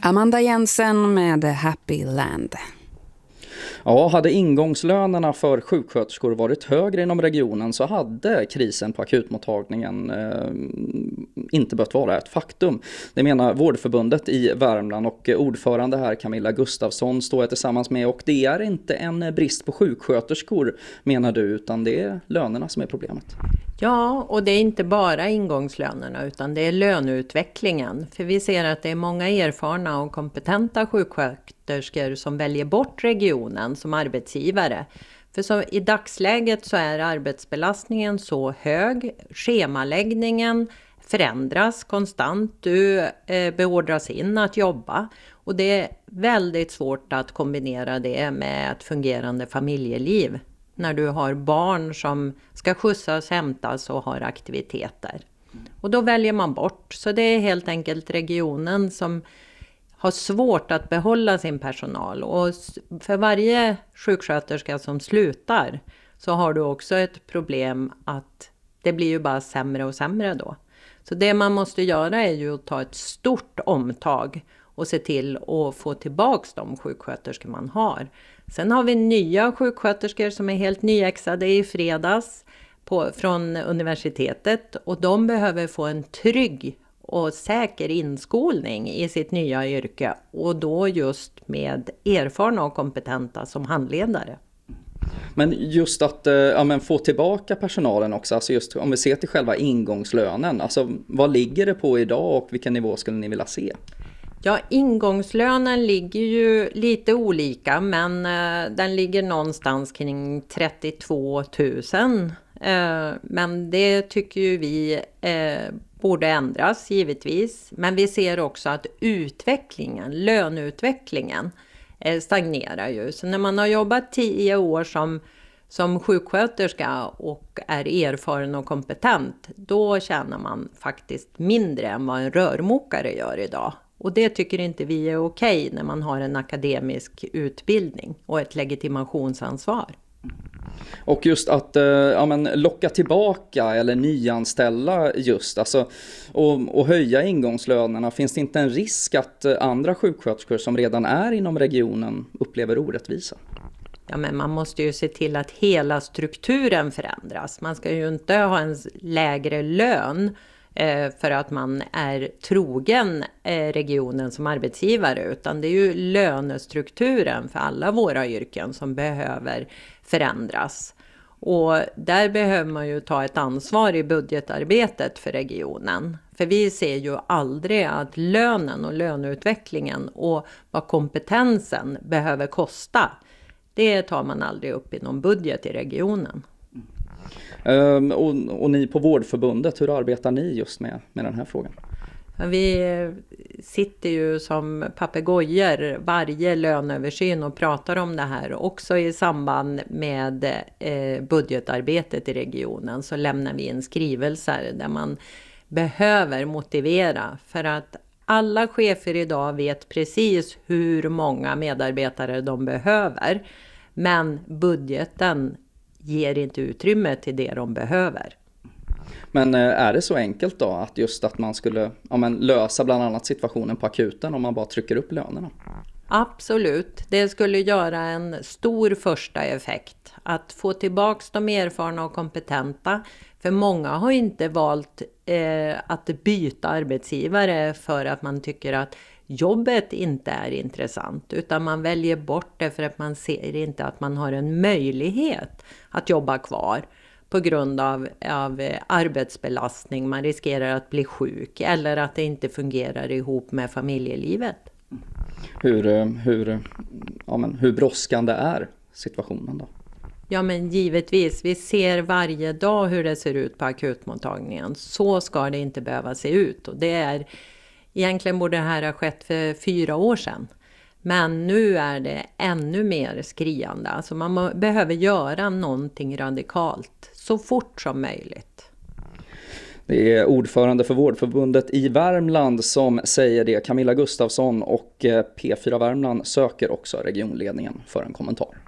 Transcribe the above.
Amanda Jensen med Happy Land. Ja, hade ingångslönerna för sjuksköterskor varit högre inom regionen så hade krisen på akutmottagningen inte behövt vara ett faktum. Det menar Vårdförbundet i Värmland, och ordförande här Camilla Gustafsson står jag tillsammans med, och det är inte en brist på sjuksköterskor menar du, utan det är lönerna som är problemet. Ja, och det är inte bara ingångslönerna utan det är löneutvecklingen. För vi ser att det är många erfarna och kompetenta sjuksköterskor som väljer bort regionen som arbetsgivare. För så i dagsläget så är arbetsbelastningen så hög, schemaläggningen förändras konstant, du beordras in att jobba. Och det är väldigt svårt att kombinera det med ett fungerande familjeliv. När du har barn som ska skjutsas, hämtas och har aktiviteter. Och då väljer man bort. Så det är helt enkelt regionen som har svårt att behålla sin personal. Och för varje sjuksköterska som slutar så har du också ett problem att det blir ju bara sämre och sämre då. Så det man måste göra är ju att ta ett stort omtag och se till att få tillbaka de sjuksköterskor man har. Sen har vi nya sjuksköterskor som är helt nyexade i fredags från universitetet. Och de behöver få en trygg och säker inskolning i sitt nya yrke. Och då just med erfarna och kompetenta som handledare. Men just att få tillbaka personalen också, alltså just om vi ser till själva ingångslönen. Alltså vad ligger det på idag och vilken nivå skulle ni vilja se? Ja, ingångslönen ligger ju lite olika, men den ligger någonstans kring 32 000. Men det tycker ju vi borde ändras givetvis. Men vi ser också att löneutvecklingen stagnerar ju. Så när man har jobbat 10 år som sjuksköterska och är erfaren och kompetent, då tjänar man faktiskt mindre än vad en rörmokare gör idag. Och det tycker inte vi är okej när man har en akademisk utbildning och ett legitimationsansvar. Och just att locka tillbaka eller nyanställa just, alltså, och höja ingångslönerna, finns det inte en risk att andra sjuksköterskor som redan är inom regionen upplever orättvisa? Ja, men man måste ju se till att hela strukturen förändras. Man ska ju inte ha en lägre lön för att man är trogen regionen som arbetsgivare, utan det är ju lönestrukturen för alla våra yrken som behöver förändras. Och där behöver man ju ta ett ansvar i budgetarbetet för regionen. För vi ser ju aldrig att lönen och löneutvecklingen och vad kompetensen behöver kosta, det tar man aldrig upp i någon budget i regionen. Och ni på Vårdförbundet, hur arbetar ni just med den här frågan? Vi sitter ju som papegojor varje löneöversyn och pratar om det här. Också i samband med budgetarbetet i regionen så lämnar vi in skrivelser där man behöver motivera. För att alla chefer idag vet precis hur många medarbetare de behöver. Men budgeten ger inte utrymme till det de behöver. Men är det så enkelt då att man skulle lösa bland annat situationen på akuten om man bara trycker upp lönerna? Absolut, det skulle göra en stor första effekt. Att få tillbaka de erfarna och kompetenta. För många har inte valt att byta arbetsgivare för att man tycker att jobbet inte är intressant, utan man väljer bort det för att man ser inte att man har en möjlighet att jobba kvar på grund av arbetsbelastning. Man riskerar att bli sjuk eller att det inte fungerar ihop med familjelivet. Hur brådskande är situationen då? Ja, men givetvis. Vi ser varje dag hur det ser ut på akutmottagningen. Så ska det inte behöva se ut. Och egentligen borde det här ha skett för 4 år sedan. Men nu är det ännu mer skriande. Alltså man behöver göra någonting radikalt så fort som möjligt. Det är ordförande för Vårdförbundet i Värmland som säger det. Camilla Gustafsson, och P4 Värmland söker också regionledningen för en kommentar.